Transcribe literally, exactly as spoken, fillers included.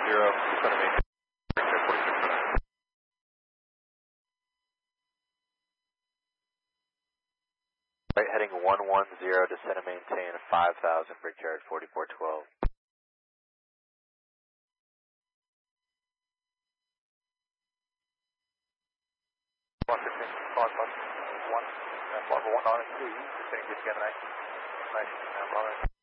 zero, descend and maintain. Right heading one one zero, descend and maintain five thousand, Brickyard forty-four twelve. one fifteen, five one, one, one, one, nine, two, descending to Gemini, nine, nine,